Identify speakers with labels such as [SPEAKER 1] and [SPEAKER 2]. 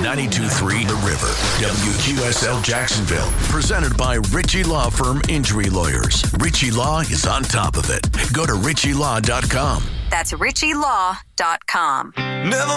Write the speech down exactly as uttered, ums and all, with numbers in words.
[SPEAKER 1] ninety-two point three The River, W Q S L Jacksonville. Presented by Ritchie Law Firm Injury Lawyers. Ritchie Law is on top of it. Go to ritchie law dot com.
[SPEAKER 2] That's ritchie law dot com.
[SPEAKER 3] Never